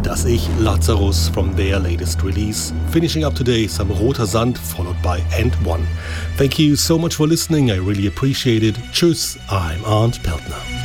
Das Ich, Lazarus from their latest release. Finishing up today, some Roter Sand, followed by End One. Thank you so much for listening, I really appreciate it. Tschüss, I'm Arndt Peltner.